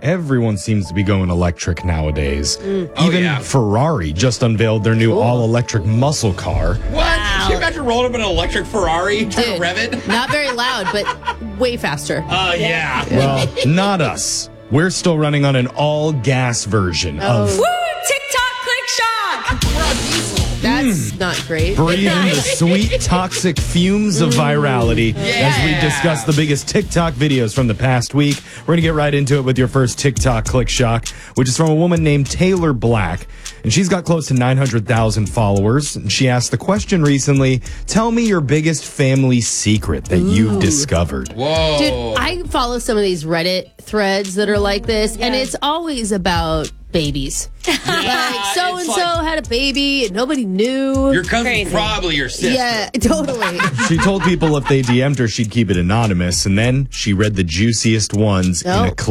Everyone seems to be going electric nowadays. Even Oh, Ferrari just unveiled their new all-electric muscle car. What? Can you imagine rolling up in an electric Ferrari, trying to rev it? Not very loud, but way faster. Yeah. Well, not us. We're still running on an all-gas version of Woo! TikTok click shock. That's not great. breathing the sweet, toxic fumes of virality as we discuss the biggest TikTok videos from the past week. We're going to get right into it with your first TikTok click shock, which is from a woman named Taylor Black. And she's got close to 900,000 followers. And she asked the question recently, tell me your biggest family secret that you've discovered. Whoa. Dude, I follow some of these Reddit threads that are like this, and it's always about babies. Like, so-and-so had a baby, and nobody knew. Your cousin's probably your sister. Yeah, totally. She told people if they DM'd her, she'd keep it anonymous. And then she read the juiciest ones in a